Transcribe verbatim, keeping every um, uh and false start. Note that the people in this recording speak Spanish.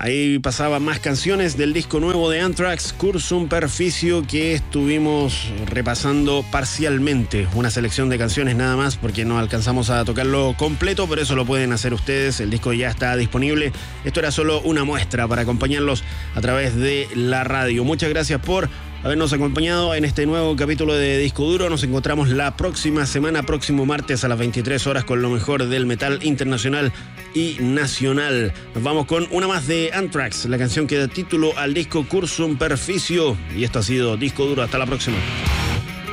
Ahí pasaba más canciones del disco nuevo de Anthrax, Cursum Perficio, que estuvimos repasando parcialmente. Una selección de canciones nada más, porque no alcanzamos a tocarlo completo, pero eso lo pueden hacer ustedes. El disco ya está disponible. Esto era solo una muestra para acompañarlos a través de la radio. Muchas gracias por habernos acompañado en este nuevo capítulo de Disco Duro. Nos encontramos la próxima semana, próximo martes a las veintitrés horas, con lo mejor del metal internacional y nacional. Nos vamos con una más de Anthrax, la canción que da título al disco Cursum Perficio. Y esto ha sido Disco Duro. Hasta la próxima.